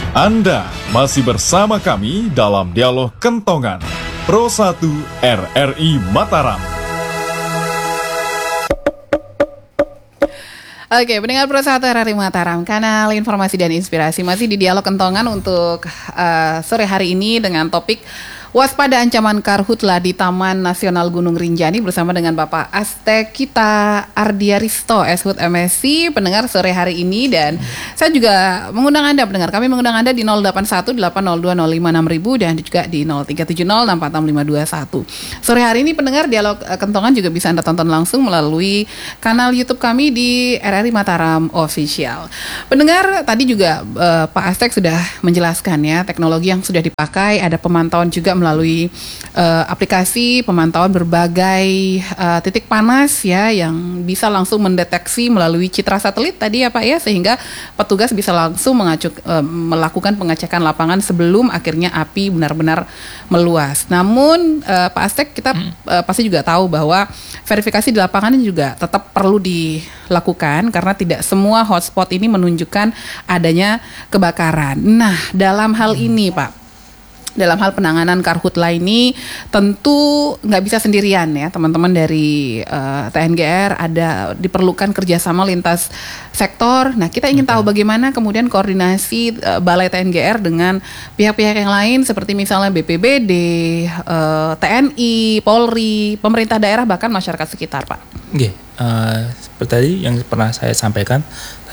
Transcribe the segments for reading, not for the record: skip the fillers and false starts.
Anda masih bersama kami dalam Dialog Kentongan Pro 1 RRI Mataram. Oke, pendengar Pro 1 RRI Mataram, kanal informasi dan inspirasi masih di Dialog Kentongan untuk sore hari ini dengan topik waspada ancaman karhutla di Taman Nasional Gunung Rinjani bersama dengan Bapak Astekita Ardiaristo, Eshut MSc, pendengar sore hari ini. Dan saya juga mengundang Anda, pendengar, kami mengundang Anda di 081 802 056000 dan juga di 0370 646 521. Sore hari ini pendengar Dialog Kentongan juga bisa Anda tonton langsung melalui kanal YouTube kami di RRI Mataram Official. Pendengar, tadi juga Pak Astek sudah menjelaskan ya teknologi yang sudah dipakai, ada pemantauan juga melalui aplikasi pemantauan berbagai titik panas ya yang bisa langsung mendeteksi melalui citra satelit tadi ya Pak ya, sehingga petugas bisa langsung melakukan pengecekan lapangan sebelum akhirnya api benar-benar meluas. Namun Pak Astek, kita pasti juga tahu bahwa verifikasi di lapangan juga tetap perlu dilakukan karena tidak semua hotspot ini menunjukkan adanya kebakaran. Nah, dalam hal ini Pak, dalam hal penanganan karhutla ini tentu nggak bisa sendirian ya teman-teman dari TNGR, ada diperlukan kerjasama lintas sektor. Nah, kita ingin tahu bagaimana kemudian koordinasi Balai TNGR dengan pihak-pihak yang lain seperti misalnya BPBD, TNI, Polri, pemerintah daerah, bahkan masyarakat sekitar, Pak. Oke, seperti tadi yang pernah saya sampaikan,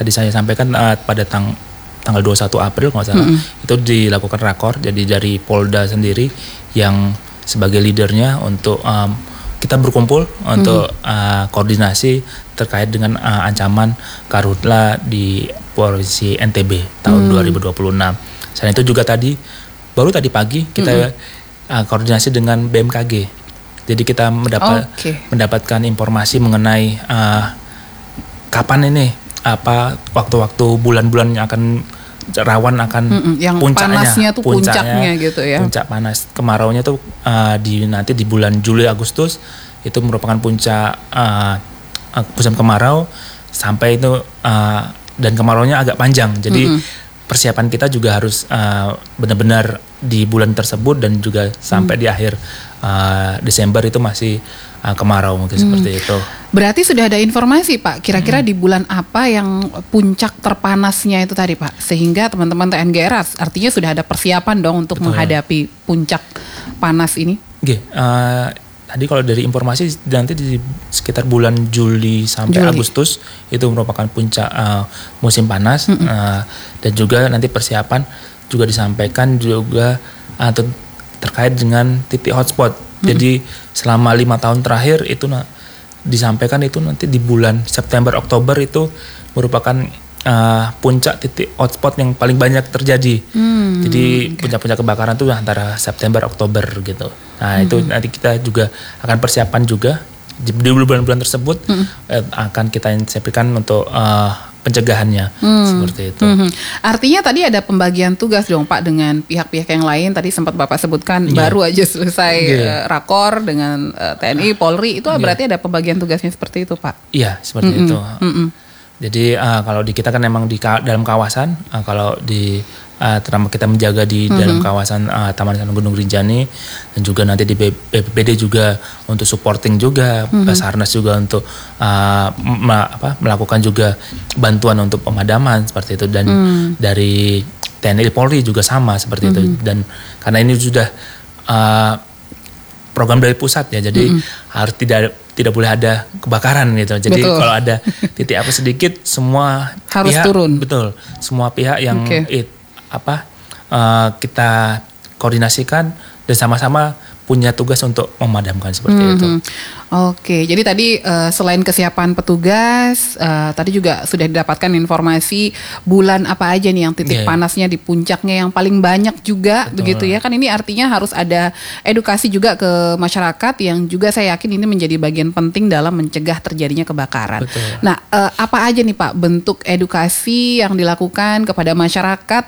pada tanggal 21 April kalau salah, itu dilakukan rakor. Jadi dari Polda sendiri yang sebagai leadernya untuk kita berkumpul untuk koordinasi terkait dengan ancaman karhutla di Provinsi NTB tahun 2026. Selain itu juga baru tadi pagi kita koordinasi dengan BMKG. Jadi kita mendapatkan informasi mengenai kapan ini waktu-wakti bulan-bulan yang akan rawan akan yang puncaknya, panasnya tuh puncaknya gitu ya. Puncak panas kemaraunya tuh nanti di bulan Juli Agustus itu merupakan puncak musim kemarau sampai itu dan kemaraunya agak panjang. Jadi persiapan kita juga harus benar-benar di bulan tersebut dan juga sampai di akhir Desember itu masih kemarau mungkin seperti itu. Berarti sudah ada informasi Pak, kira-kira di bulan apa yang puncak terpanasnya itu tadi Pak, sehingga teman-teman TNGR artinya sudah ada persiapan dong untuk menghadapi puncak panas ini. Oke, tadi kalau dari informasi nanti di sekitar bulan Juli sampai Agustus itu merupakan puncak musim panas, dan juga nanti persiapan juga disampaikan juga terkait dengan titik hotspot. Jadi selama 5 tahun terakhir itu disampaikan itu nanti di bulan September Oktober itu merupakan puncak titik hotspot yang paling banyak terjadi. Jadi puncak-puncak kebakaran itu antara September Oktober gitu. Nah itu nanti kita juga akan persiapan juga di bulan-bulan tersebut akan kita sampaikan untuk pencegahannya seperti itu. Artinya tadi ada pembagian tugas dong Pak dengan pihak-pihak yang lain. Tadi sempat Bapak sebutkan baru aja selesai rakor dengan TNI, Polri, itu berarti ada pembagian tugasnya seperti itu Pak? Iya, seperti itu. Jadi kalau di kita kan memang di dalam kawasan, kalau di kita menjaga di dalam kawasan Taman Nasional Gunung Rinjani, dan juga nanti di BPBD juga untuk supporting juga, Basarnas juga untuk melakukan juga bantuan untuk pemadaman seperti itu, dan dari TNI Polri juga sama seperti itu. Dan karena ini sudah program dari pusat ya, jadi harus tidak boleh ada kebakaran gitu. Jadi kalau ada titik api sedikit, semua harus pihak turun. Betul, semua pihak yang kita koordinasikan dan sama-sama punya tugas untuk memadamkan seperti itu. Oke, jadi tadi selain kesiapan petugas, tadi juga sudah didapatkan informasi bulan apa aja nih yang titik panasnya di puncaknya yang paling banyak juga. Betul. Begitu ya. Kan ini artinya harus ada edukasi juga ke masyarakat yang juga saya yakin ini menjadi bagian penting dalam mencegah terjadinya kebakaran. Betul. Nah, apa aja nih Pak bentuk edukasi yang dilakukan kepada masyarakat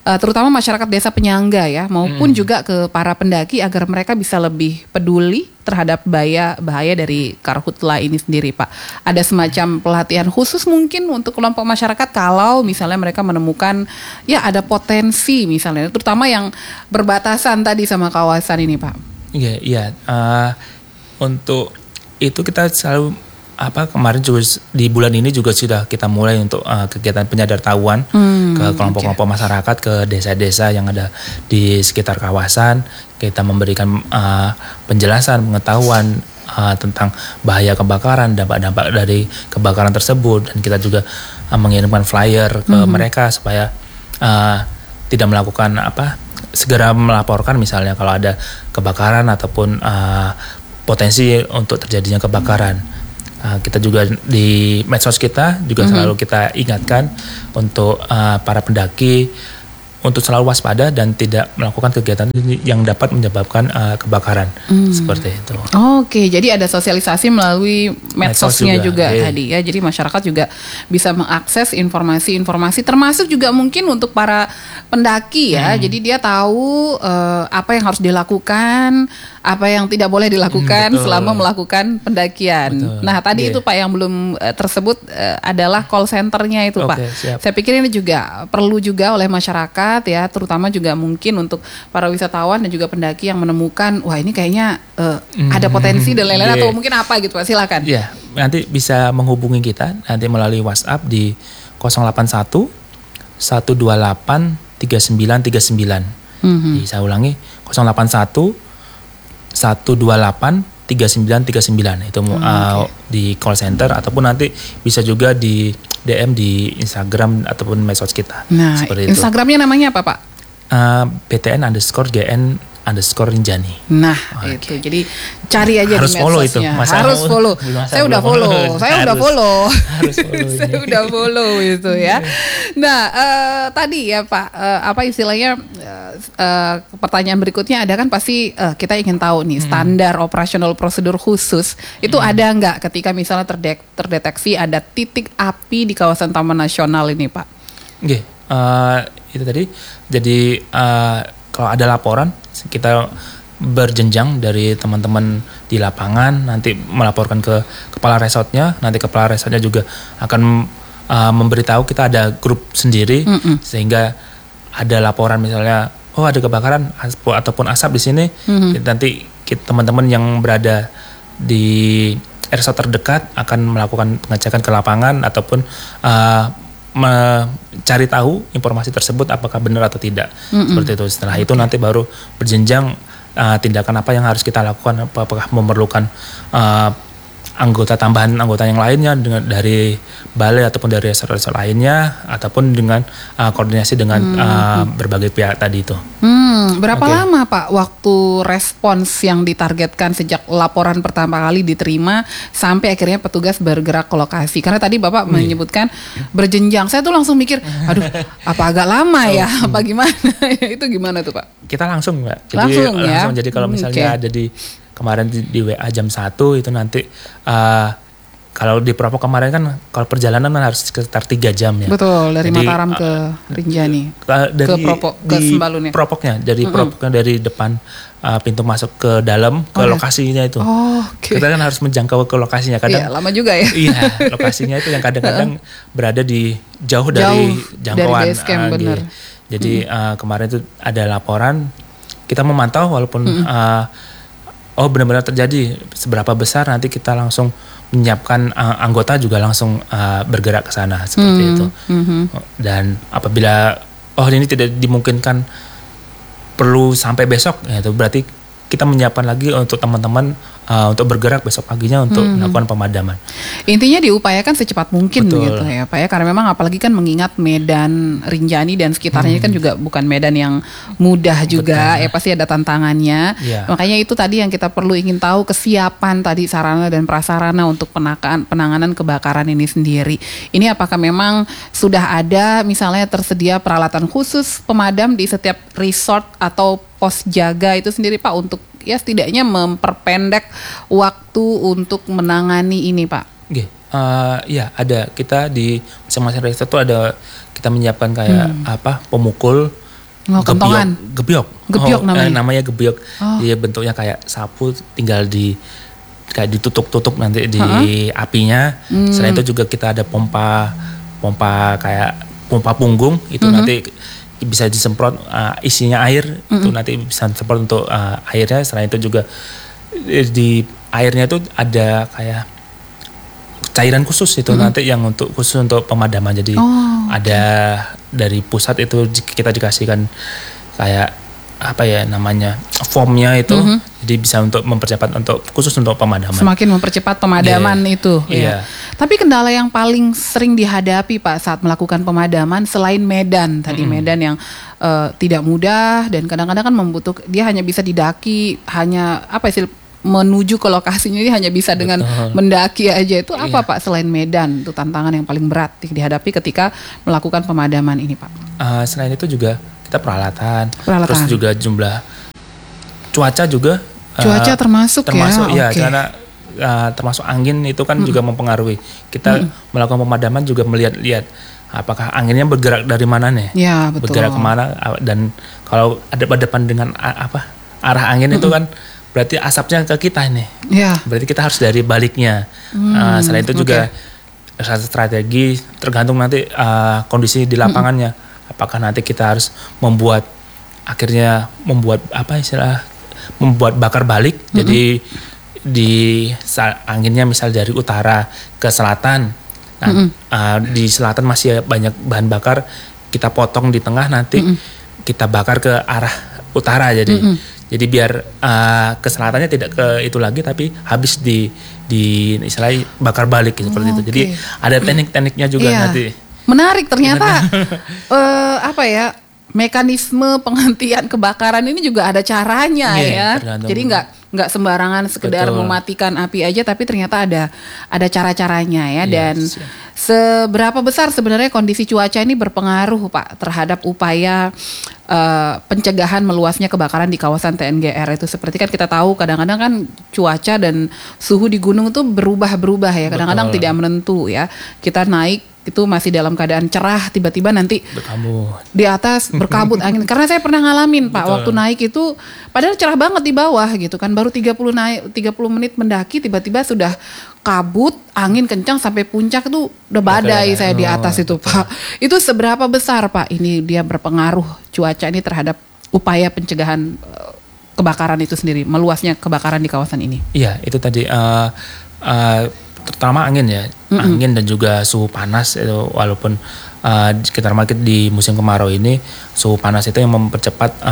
terutama masyarakat desa penyangga ya, maupun juga ke para pendaki agar mereka bisa lebih peduli terhadap bahaya dari karhutla ini sendiri, Pak? Ada semacam pelatihan khusus mungkin untuk kelompok masyarakat kalau misalnya mereka menemukan ya ada potensi misalnya, terutama yang berbatasan tadi sama kawasan ini, Pak. Iya. Untuk itu kita selalu kemarin juga di bulan ini juga sudah kita mulai untuk kegiatan penyadartahuan ke kelompok-kelompok masyarakat, ke desa-desa yang ada di sekitar kawasan. Kita memberikan penjelasan, pengetahuan tentang bahaya kebakaran, dampak-dampak dari kebakaran tersebut, dan kita juga mengirimkan flyer ke mereka supaya tidak melakukan segera melaporkan misalnya kalau ada kebakaran ataupun potensi untuk terjadinya kebakaran. Kita juga di medsos kita juga selalu kita ingatkan untuk para pendaki untuk selalu waspada dan tidak melakukan kegiatan yang dapat menyebabkan kebakaran seperti itu. Oke, jadi ada sosialisasi melalui medsosnya juga tadi ya. Jadi masyarakat juga bisa mengakses informasi-informasi, termasuk juga mungkin untuk para pendaki ya. Jadi dia tahu apa yang harus dilakukan, apa yang tidak boleh dilakukan selama melakukan pendakian. Betul. Nah tadi itu Pak yang belum tersebut adalah call centernya itu Pak. Siap. Saya pikir ini juga perlu juga oleh masyarakat ya, terutama juga mungkin untuk para wisatawan dan juga pendaki yang menemukan wah ini kayaknya ada potensi dan lain-lain atau mungkin apa gitu Pak, silakan. Iya, nanti bisa menghubungi kita nanti melalui WhatsApp di 081 128 3939. Saya ulangi 081 128 3939 itu di call center, ataupun nanti bisa juga di DM di Instagram ataupun medsos kita. Nah, Instagramnya namanya apa Pak? PTN_GN_Rinjani. Nah, itu. Jadi cari aja harus di medsosnya. Harus follow. Saya udah follow. Saya udah follow itu ya. Nah, tadi ya Pak, apa istilahnya pertanyaan berikutnya ada kan pasti kita ingin tahu nih standar operasional prosedur khusus itu ada nggak ketika misalnya terdeteksi ada titik api di kawasan Taman Nasional ini Pak? Oke, itu tadi. Jadi kalau ada laporan kita berjenjang dari teman-teman di lapangan, nanti melaporkan ke kepala resortnya, nanti kepala resortnya juga akan memberitahu, kita ada grup sendiri sehingga ada laporan misalnya ada kebakaran ataupun asap di sini, nanti teman-teman yang berada di resort terdekat akan melakukan pengecekan ke lapangan ataupun mencari tahu informasi tersebut apakah benar atau tidak. Seperti itu. Setelah itu nanti baru berjenjang tindakan apa yang harus kita lakukan, apakah memerlukan tambahan anggota yang lainnya dari balai ataupun dari resort-resort lainnya, ataupun dengan koordinasi dengan berbagai pihak tadi itu. Berapa lama Pak waktu respons yang ditargetkan sejak laporan pertama kali diterima sampai akhirnya petugas bergerak ke lokasi? Karena tadi Bapak menyebutkan berjenjang. Saya tuh langsung mikir, aduh apa agak lama ya, apa gimana? Itu gimana tuh Pak? Kita langsung Mbak. Jadi langsung. Jadi kalau misalnya ada di kemarin di WA jam 1 itu nanti kalau di Propok kemarin kan kalau perjalanan kan harus sekitar 3 jam ya. Betul, dari Mataram ke Rinjani. Ke Propok, ke Sembalun ya. Propoknya, Propoknya dari depan pintu masuk ke dalam ke lokasinya itu. Kita kan harus menjangkau ke lokasinya. Kadang lama juga ya. Iya, lokasinya itu yang kadang-kadang berada di jauh dari jangkauan. Dari base camp, benar. Jadi kemarin itu ada laporan, kita memantau walaupun benar-benar terjadi seberapa besar, nanti kita langsung menyiapkan anggota juga langsung bergerak ke sana seperti itu. Dan apabila ini tidak dimungkinkan perlu sampai besok, ya itu berarti kita menyiapkan lagi untuk teman-teman untuk bergerak besok paginya untuk melakukan pemadaman. Intinya diupayakan secepat mungkin gitu ya Pak ya, karena memang apalagi kan mengingat Medan Rinjani dan sekitarnya kan juga bukan medan yang mudah juga. Pasti ada tantangannya. Makanya itu tadi yang kita perlu ingin tahu, kesiapan tadi sarana dan prasarana untuk penanganan kebakaran ini sendiri. Ini apakah memang sudah ada misalnya tersedia peralatan khusus pemadam di setiap resort atau pos jaga itu sendiri Pak, untuk ya setidaknya memperpendek waktu untuk menangani ini Pak? Ya ada, kita di masing-masing resort itu ada, kita menyiapkan kayak pemukul, Kentongan. Gebyok namanya. Namanya gebyok. Dia bentuknya kayak sapu, tinggal kayak ditutup-tutup nanti di apinya. Selain itu juga kita ada pompa kayak pompa punggung itu nanti bisa disemprot isinya air itu nanti bisa disemprot untuk airnya. Selain itu juga di airnya itu ada kayak cairan khusus itu nanti yang khusus untuk pemadaman. Jadi ada dari pusat itu kita dikasihkan kayak apa ya namanya foamnya itu, jadi bisa untuk mempercepat khusus untuk pemadaman. Semakin mempercepat pemadaman itu. Ya. Tapi kendala yang paling sering dihadapi Pak saat melakukan pemadaman selain medan tadi, medan yang tidak mudah dan kadang-kadang kan dia hanya bisa didaki, hanya menuju ke lokasinya ini hanya bisa dengan mendaki aja. Itu apa Pak selain medan? Itu tantangan yang paling berat dihadapi ketika melakukan pemadaman ini Pak. Selain itu juga kita peralatan. Terus juga jumlah cuaca juga. Cuaca termasuk ya. Karena termasuk angin itu kan juga mempengaruhi. Kita melakukan pemadaman juga melihat apakah anginnya bergerak dari mana nih. Ya, betul. Bergerak kemana, dan kalau ada berdepan dengan arah angin itu kan berarti asapnya ke kita ini. Ya. Berarti kita harus dari baliknya. Selain itu juga strategi tergantung nanti kondisi di lapangannya. Apakah nanti kita harus membuat bakar balik. Jadi anginnya misal dari utara ke selatan. Nah, di selatan masih banyak bahan bakar, kita potong di tengah nanti kita bakar ke arah utara. Jadi biar ke selatannya tidak ke itu lagi, tapi habis di istilahnya bakar balik seperti itu. Jadi ada teknik-tekniknya juga nanti. Menarik ternyata mekanisme penghentian kebakaran ini juga ada caranya ya. Tergantung. Jadi nggak sembarangan sekedar mematikan api aja, tapi ternyata ada cara-caranya ya. Dan seberapa besar sebenarnya kondisi cuaca ini berpengaruh Pak terhadap upaya pencegahan meluasnya kebakaran di kawasan TNGR itu? Seperti kan kita tahu kadang-kadang kan cuaca dan suhu di gunung itu berubah-berubah ya. Kadang-kadang tidak menentu ya. Kita naik itu masih dalam keadaan cerah, tiba-tiba nanti di atas berkabut angin. Karena saya pernah ngalamin Pak, waktu naik itu padahal cerah banget di bawah gitu kan, baru 30 menit mendaki tiba-tiba sudah kabut, angin kencang sampai puncak itu udah badai saya di atas itu Pak. Itu seberapa besar Pak ini dia berpengaruh cuaca ini terhadap upaya pencegahan kebakaran itu sendiri, meluasnya kebakaran di kawasan ini? Iya, itu tadi terutama angin ya, angin dan juga suhu panas itu, walaupun sekitar market di musim kemarau ini suhu panas itu yang mempercepat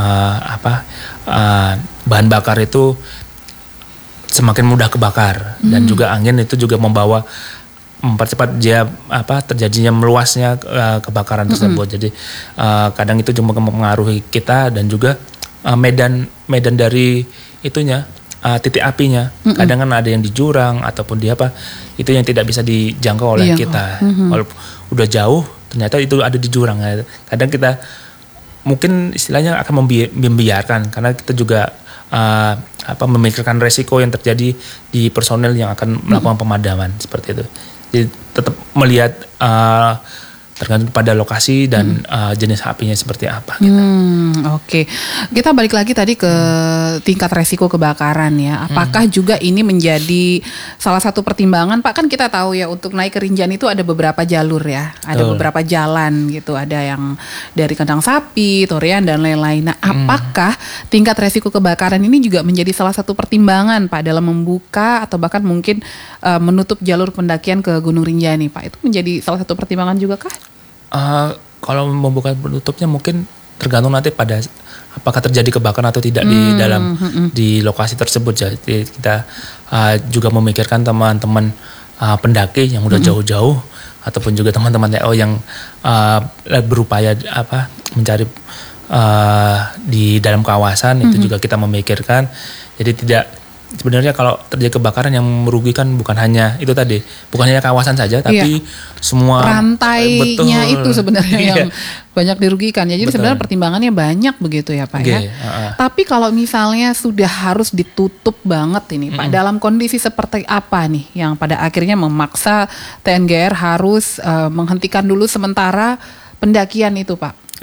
bahan bakar itu semakin mudah kebakar, dan juga angin itu juga mempercepat terjadinya meluasnya kebakaran tersebut. Jadi kadang itu juga mempengaruhi kita, dan juga medan dari itunya. Titik apinya, kadang kan ada yang di jurang ataupun di itu yang tidak bisa dijangkau oleh kita. Walaupun udah jauh, ternyata itu ada di jurang. Kadang kita mungkin istilahnya akan membiarkan, karena kita juga memikirkan resiko yang terjadi di personel yang akan melakukan pemadaman seperti itu. Jadi tetap melihat tergantung pada lokasi dan jenis apinya seperti apa. Oke. Kita balik lagi tadi ke tingkat resiko kebakaran ya. Apakah juga ini menjadi salah satu pertimbangan Pak? Kan kita tahu ya untuk naik ke Rinjani itu ada beberapa jalur ya. Ada beberapa jalan gitu. Ada yang dari Kandang Sapi, Torian dan lain-lain. Nah, apakah tingkat resiko kebakaran ini juga menjadi salah satu pertimbangan Pak dalam membuka atau bahkan mungkin menutup jalur pendakian ke Gunung Rinjani Pak? Itu menjadi salah satu pertimbangan juga kah? Kalau membuka penutupnya mungkin tergantung nanti pada apakah terjadi kebakaran atau tidak di lokasi tersebut. Jadi kita juga memikirkan teman-teman pendaki yang udah jauh-jauh, ataupun juga teman-teman TO yang berupaya mencari di dalam kawasan itu juga kita memikirkan. Jadi sebenarnya kalau terjadi kebakaran yang merugikan bukan hanya kawasan saja, tapi semua rantainya itu sebenarnya yang banyak dirugikan ya. Jadi sebenarnya pertimbangannya banyak begitu ya Pak ya. Tapi kalau misalnya sudah harus ditutup banget ini Pak, dalam kondisi seperti apa nih yang pada akhirnya memaksa TNGR harus menghentikan dulu sementara pendakian itu Pak?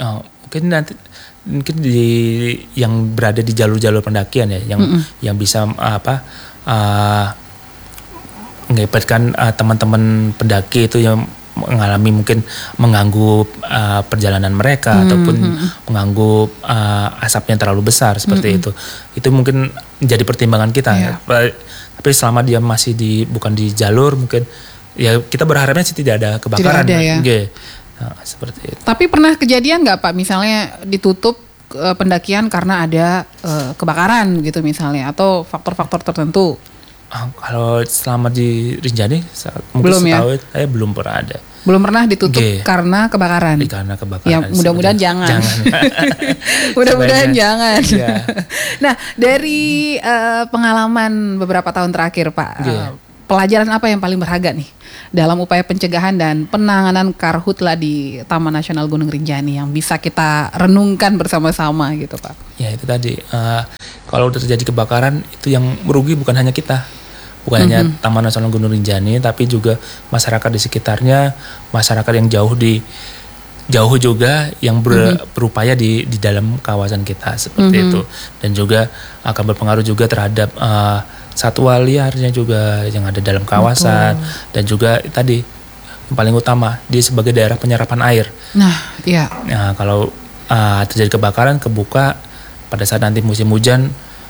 mungkin di yang berada di jalur-jalur pendakian ya, yang bisa mengakibatkan teman-teman pendaki itu yang mengalami mungkin mengganggu perjalanan mereka ataupun mengganggu asapnya terlalu besar seperti itu mungkin menjadi pertimbangan kita ya. Tapi selama dia masih bukan di jalur, mungkin ya kita berharapnya sih tidak ada kebakaran. Tidak ada, ya. Nah, seperti itu. Tapi pernah kejadian nggak Pak, misalnya ditutup pendakian karena ada kebakaran gitu misalnya, atau faktor-faktor tertentu? Kalau selama di Rinjani mungkin belum, setahu ya? Saya belum pernah ada. Belum pernah ditutup karena kebakaran. Karena kebakaran. Ya mudah-mudahan jangan. Mudah-mudahan jangan. Ya. Nah, dari pengalaman beberapa tahun terakhir Pak, pelajaran apa yang paling berharga nih dalam upaya pencegahan dan penanganan karhutla di Taman Nasional Gunung Rinjani yang bisa kita renungkan bersama-sama gitu Pak? Ya itu tadi, kalau terjadi kebakaran itu yang merugi bukan hanya kita, bukan hanya Taman Nasional Gunung Rinjani, tapi juga masyarakat di sekitarnya, masyarakat yang jauh juga yang berupaya di dalam kawasan kita seperti itu, dan juga akan berpengaruh juga terhadap satwa liarnya juga yang ada dalam kawasan. Dan juga tadi yang paling utama dia sebagai daerah penyerapan air. Nah, kalau terjadi kebakaran kebuka pada saat nanti musim hujan,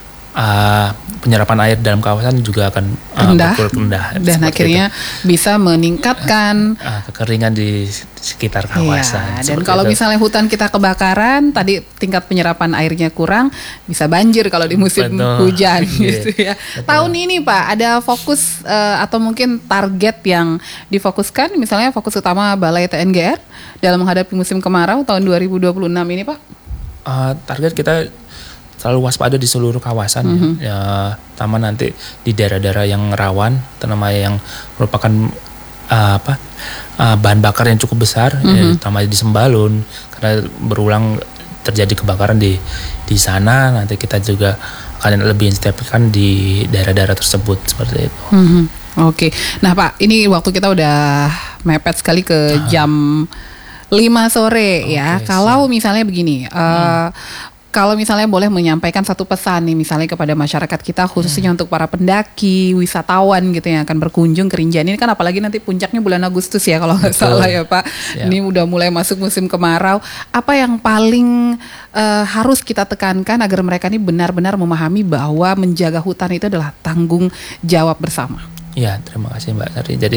penyerapan air dalam kawasan juga akan rendah dan akhirnya bisa meningkatkan kekeringan di sekitar kawasan. Dan kalau misalnya hutan kita kebakaran, tadi tingkat penyerapan airnya kurang, bisa banjir kalau di musim hujan gitu ya. Tahun ini Pak ada fokus atau mungkin target yang difokuskan, misalnya fokus utama Balai TNGR dalam menghadapi musim kemarau tahun 2026 ini Pak? Target kita selalu waspada di seluruh kawasan ya, taman nanti di daerah-daerah yang rawan, terutama yang merupakan bahan bakar yang cukup besar, terutama di Sembalun, karena berulang terjadi kebakaran di sana. Nanti kita juga akan lebih intensifkan di daerah-daerah tersebut seperti itu. Oke. Nah Pak, ini waktu kita udah mepet sekali ke jam 5 sore ya. Kalau misalnya begini, kalau misalnya boleh menyampaikan satu pesan nih misalnya kepada masyarakat kita, khususnya untuk para pendaki, wisatawan gitu yang akan berkunjung ke Rinjani, ini kan apalagi nanti puncaknya bulan Agustus ya kalau nggak salah ya Pak. Ini udah mulai masuk musim kemarau. Apa yang paling harus kita tekankan agar mereka ini benar-benar memahami bahwa menjaga hutan itu adalah tanggung jawab bersama? Ya, terima kasih Mbak Sari. Jadi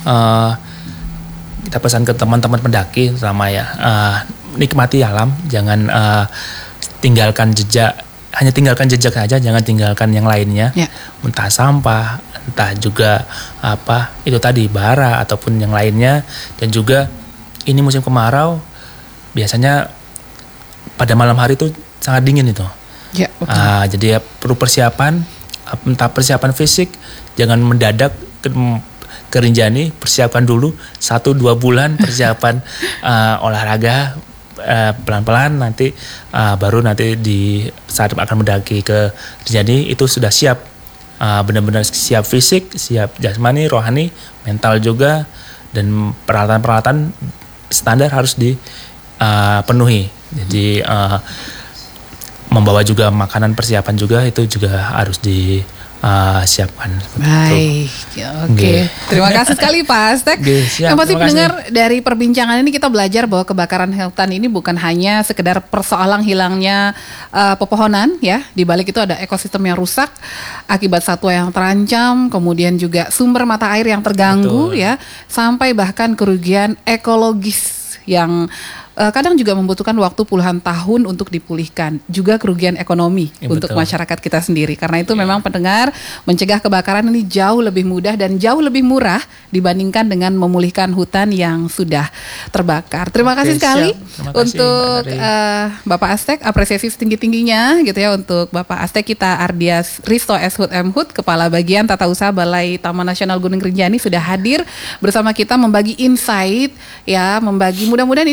kita pesan ke teman-teman pendaki sama ya, nikmati alam, jangan tinggalkan jejak saja, jangan tinggalkan yang lainnya, entah sampah, entah juga itu tadi bara ataupun yang lainnya. Dan juga ini musim kemarau, biasanya pada malam hari itu sangat dingin itu. Jadi ya perlu persiapan, entah persiapan fisik, jangan mendadak ke Rinjani, persiapkan dulu 1-2 bulan persiapan olahraga. Pelan-pelan nanti baru nanti di saat akan mendaki ke Rinjani itu sudah siap, benar-benar siap fisik, siap jasmani, rohani, mental juga, dan peralatan-peralatan standar harus dipenuhi. Jadi membawa juga makanan persiapan juga itu juga harus siapkan. Baik, oke. Terima kasih sekali Pak Astek. Yang pasti pendengar, dari perbincangan ini kita belajar bahwa kebakaran hutan ini bukan hanya sekedar persoalan hilangnya pepohonan ya. Di balik itu ada ekosistem yang rusak akibat satwa yang terancam, kemudian juga sumber mata air yang terganggu ya, sampai bahkan kerugian ekologis yang kadang juga membutuhkan waktu puluhan tahun untuk dipulihkan, juga kerugian ekonomi untuk masyarakat kita sendiri. Karena itu memang pendengar, mencegah kebakaran ini jauh lebih mudah dan jauh lebih murah dibandingkan dengan memulihkan hutan yang sudah terbakar. Terima kasih sekali untuk Bapak Astek, apresiasi setinggi-tingginya gitu ya untuk Bapak Astek kita Ardias Risto S. Hut M. Hut, Kepala Bagian Tata Usaha Balai Taman Nasional Gunung Rinjani, sudah hadir bersama kita membagi insight ya, membagi, mudah-mudahan ini membuka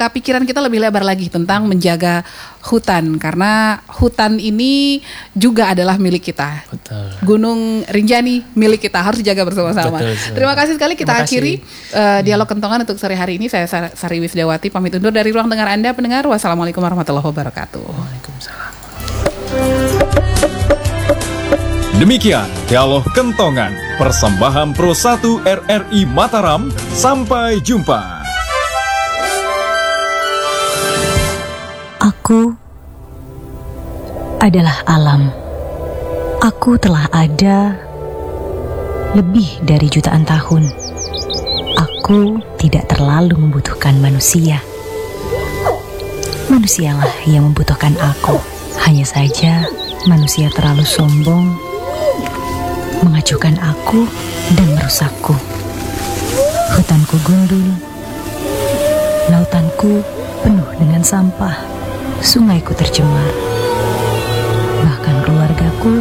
membuka pikiran kita lebih lebar lagi tentang menjaga hutan, karena hutan ini juga adalah milik kita. Betul. Gunung Rinjani milik kita, harus dijaga bersama-sama. Betul. Terima kasih sekali, kita Terima akhiri dialog kentongan untuk sore hari ini. Saya Sari Wisdawati pamit undur dari ruang dengar Anda pendengar. Wassalamualaikum warahmatullahi wabarakatuh. Waalaikumsalam. Demikian Dialog Kentongan, persembahan Pro 1 RRI Mataram. Sampai jumpa. Aku adalah alam. Aku telah ada lebih dari jutaan tahun. Aku tidak terlalu membutuhkan manusia. Manusialah yang membutuhkan aku. Hanya saja manusia terlalu sombong, mengacuhkan aku dan merusakku. Hutanku gundul, lautanku penuh dengan sampah, sungaiku tercemar, bahkan keluargaku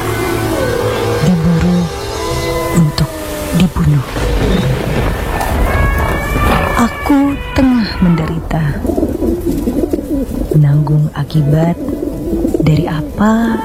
diburu untuk dibunuh. Aku tengah menderita, menanggung akibat dari apa